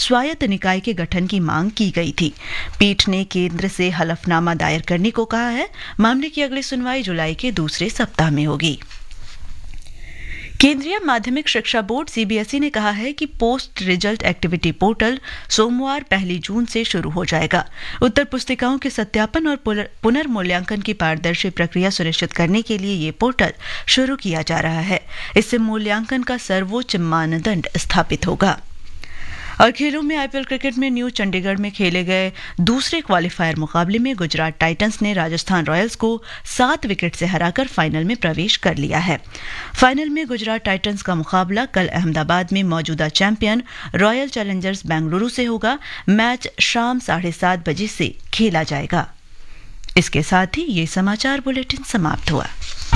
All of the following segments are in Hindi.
स्वायत्त निकाय के गठन की मांग की गई थी। पीठ ने केंद्र से हलफनामा दायर करने को कहा है। मामले की अगली सुनवाई जुलाई के दूसरे सप्ताह में होगी। केंद्रीय माध्यमिक शिक्षा बोर्ड सीबीएसई ने कहा है कि पोस्ट रिजल्ट एक्टिविटी पोर्टल सोमवार 1 जून से शुरू हो जाएगा। उत्तर पुस्तिकाओं के सत्यापन और पुनर्मूल्यांकन की पारदर्शी प्रक्रिया सुनिश्चित करने के लिए ये पोर्टल शुरू किया जा रहा है। इससे मूल्यांकन का सर्वोच्च मानदंड स्थापित होगा। और खेलों में आईपीएल क्रिकेट में न्यू चंडीगढ़ में खेले गए दूसरे क्वालिफायर मुकाबले में गुजरात टाइटंस ने राजस्थान रॉयल्स को 7 विकेट से हराकर फाइनल में प्रवेश कर लिया है। फाइनल में गुजरात टाइटंस का मुकाबला कल अहमदाबाद में मौजूदा चैंपियन रॉयल चैलेंजर्स बेंगलुरु से होगा। मैच शाम 7:30 बजे से खेला जाएगा। इसके साथ ही ये समाचार बुलेटिन समाप्त हुआ।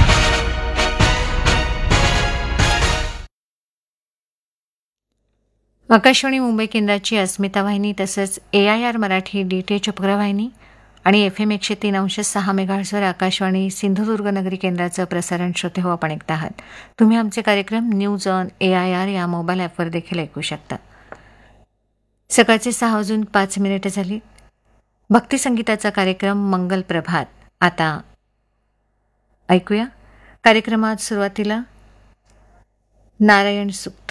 आकाशवाणी मुंबई केंद्राची अस्मिता वाहिनी तसंच AIR मराठी DTH उपग्रहवाहिनी आणि FM 103.6 मेगाहर्ट्झवर आकाशवाणी सिंधुदुर्ग नगरी केंद्राचं प्रसारण श्रोते हो आपण ऐकत आहात। तुम्ही आमचे कार्यक्रम न्यूज ऑन AIR या मोबाईल ॲपवर देखील ऐकू शकता। सकाळचे 6:05 झाली। भक्तिसंगीताचा कार्यक्रम मंगल प्रभात आता ऐकूया। कार्यक्रमात सुरुवातीला नारायण सूक्त।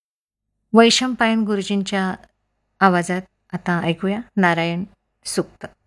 वैशंपायन गुरुजींच्या आवाजात आता ऐकूया नारायण सूक्त।